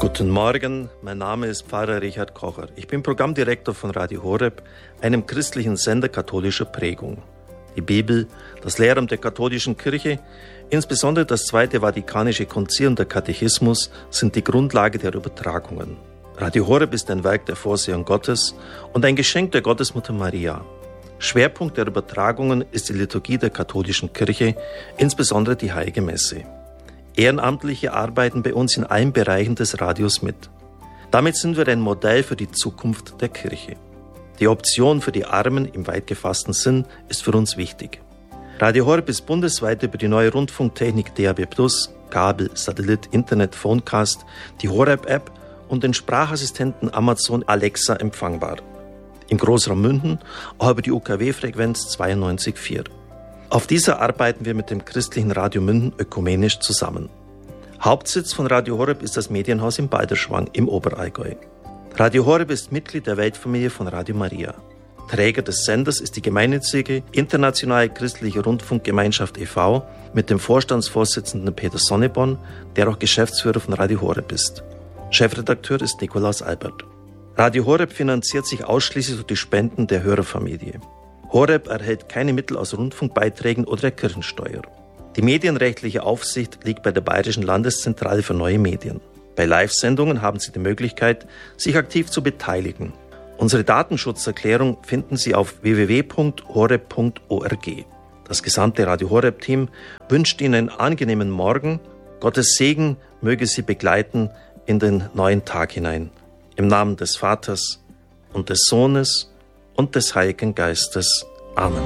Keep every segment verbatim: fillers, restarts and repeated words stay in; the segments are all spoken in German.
Guten Morgen, mein Name ist Pfarrer Richard Kocher. Ich bin Programmdirektor von Radio Horeb, einem christlichen Sender katholischer Prägung. Die Bibel, das Lehramt der katholischen Kirche, insbesondere das Zweite Vatikanische Konzil und der Katechismus sind die Grundlage der Übertragungen. Radio Horeb ist ein Werk der Vorsehung Gottes und ein Geschenk der Gottesmutter Maria. Schwerpunkt der Übertragungen ist die Liturgie der katholischen Kirche, insbesondere die Heilige Messe. Ehrenamtliche arbeiten bei uns in allen Bereichen des Radios mit. Damit sind wir ein Modell für die Zukunft der Kirche. Die Option für die Armen im weit gefassten Sinn ist für uns wichtig. Radio Horeb ist bundesweit über die neue Rundfunktechnik D A B plus, Kabel, Satellit, Internet, Phonecast, die Horeb-App und den Sprachassistenten Amazon Alexa empfangbar. Im Großraum München auch über die U K W-Frequenz zweiundneunzig Komma vier. Auf dieser arbeiten wir mit dem christlichen Radio München ökumenisch zusammen. Hauptsitz von Radio Horeb ist das Medienhaus in Balderschwang im Oberallgäu. Radio Horeb ist Mitglied der Weltfamilie von Radio Maria. Träger des Senders ist die gemeinnützige Internationale Christliche Rundfunkgemeinschaft e V mit dem Vorstandsvorsitzenden Peter Sonneborn, der auch Geschäftsführer von Radio Horeb ist. Chefredakteur ist Nikolaus Albert. Radio Horeb finanziert sich ausschließlich durch die Spenden der Hörerfamilie. Horeb erhält keine Mittel aus Rundfunkbeiträgen oder der Kirchensteuer. Die medienrechtliche Aufsicht liegt bei der Bayerischen Landeszentrale für neue Medien. Bei Live-Sendungen haben Sie die Möglichkeit, sich aktiv zu beteiligen. Unsere Datenschutzerklärung finden Sie auf w w w punkt horeb punkt org. Das gesamte Radio Horeb-Team wünscht Ihnen einen angenehmen Morgen. Gottes Segen möge Sie begleiten in den neuen Tag hinein. Im Namen des Vaters und des Sohnes und des Heiligen Geistes. Amen.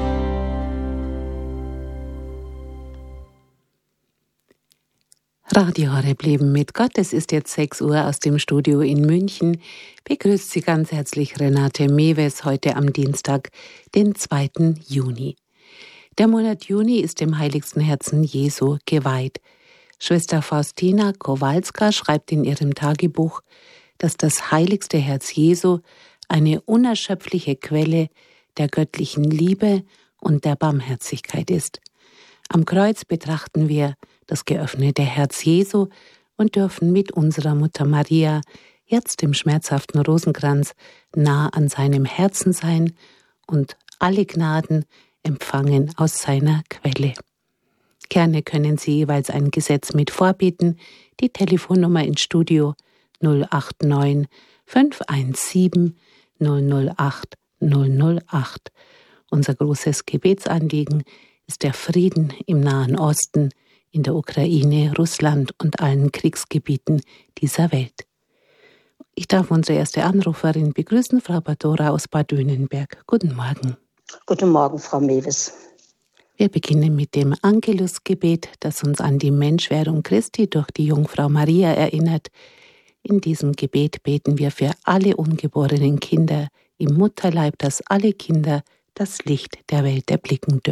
Radio Horeb Leben mit Gott. Es ist jetzt sechs Uhr aus dem Studio in München. Begrüßt Sie ganz herzlich Renate Mewes heute am Dienstag, den zweiten Juni. Der Monat Juni ist dem heiligsten Herzen Jesu geweiht. Schwester Faustina Kowalska schreibt in ihrem Tagebuch, dass das heiligste Herz Jesu eine unerschöpfliche Quelle der göttlichen Liebe und der Barmherzigkeit ist. Am Kreuz betrachten wir das geöffnete Herz Jesu und dürfen mit unserer Mutter Maria jetzt im schmerzhaften Rosenkranz nah an seinem Herzen sein und alle Gnaden empfangen aus seiner Quelle. Gerne können Sie jeweils ein Gesetz mit vorbeten. Die Telefonnummer ins Studio null acht neun fünf eins sieben null null acht null null acht. Unser großes Gebetsanliegen ist der Frieden im Nahen Osten, in der Ukraine, Russland und allen Kriegsgebieten dieser Welt. Ich darf unsere erste Anruferin begrüßen, Frau Badora aus Bad Dönenberg. Guten Morgen. Guten Morgen, Frau Mewes. Wir beginnen mit dem Angelusgebet, das uns an die Menschwerdung Christi durch die Jungfrau Maria erinnert. In diesem Gebet beten wir für alle ungeborenen Kinder im Mutterleib, dass alle Kinder das Licht der Welt erblicken dürfen.